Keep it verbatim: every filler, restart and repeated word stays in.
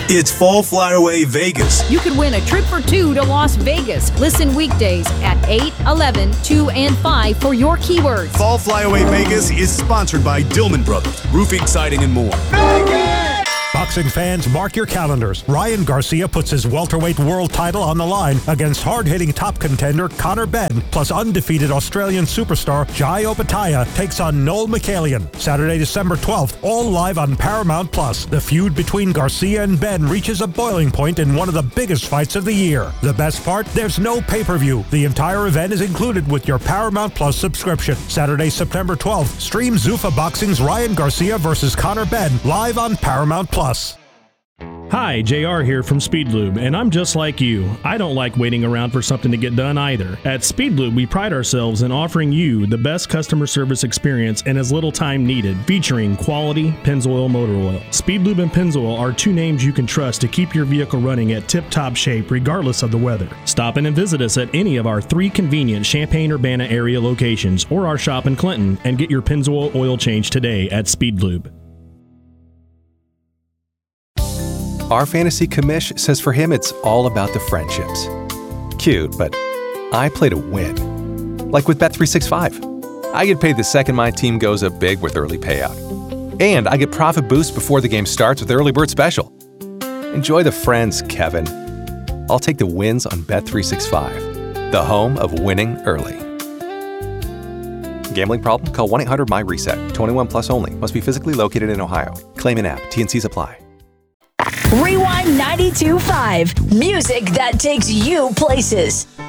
It's Fall Flyaway Vegas. You could win a trip for two to Las Vegas. Listen weekdays at eight, eleven, two, and five for your keywords. Fall Flyaway Vegas is sponsored by Dillman Brothers, roofing, siding, and more. Vegas! Boxing fans, mark your calendars. Ryan Garcia puts his welterweight world title on the line against hard-hitting top contender Conor Benn, plus undefeated Australian superstar Jai Opetaia takes on Noel Michaelian. Saturday, December twelfth, all live on Paramount Plus. The feud between Garcia and Benn reaches a boiling point in one of the biggest fights of the year. The best part? There's no pay-per-view. The entire event is included with your Paramount Plus subscription. Saturday, September twelfth, stream Zuffa Boxing's Ryan Garcia versus Conor Benn live on Paramount Plus. Hi, J R here from Speedlube, and I'm just like you. I don't like waiting around for something to get done either. At Speedlube, we pride ourselves in offering you the best customer service experience in as little time needed, featuring quality Pennzoil motor oil. Speedlube and Pennzoil are two names you can trust to keep your vehicle running at tip-top shape regardless of the weather. Stop in and visit us at any of our three convenient Champaign-Urbana area locations or our shop in Clinton and get your Pennzoil oil change today at Speedlube. Our fantasy commish says for him it's all about the friendships. Cute, but I play to win. Like with Bet three sixty-five. I get paid the second my team goes up big with early payout. And I get profit boost before the game starts with Early Bird Special. Enjoy the friends, Kevin. I'll take the wins on Bet three sixty-five, the home of winning early. Gambling problem? Call one eight hundred M Y reset. twenty-one plus only. Must be physically located in Ohio. Claim in app. T and C's apply. Rewind ninety-two point five. Music that takes you places.